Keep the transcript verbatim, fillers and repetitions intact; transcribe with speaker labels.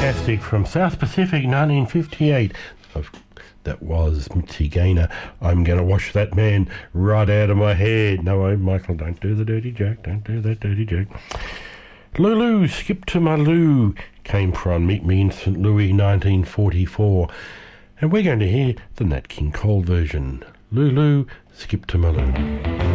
Speaker 1: fantastic from South Pacific nineteen fifty-eight. That was Mitzi Gaynor. I'm going to wash that man right out of my head. No, Michael, don't do the dirty joke. Don't do that dirty joke. Lulu, Skip to My Lou came from Meet Me in Saint Louis nineteen forty-four. And we're going to hear the Nat King Cole version. Lulu, Skip to My Lou.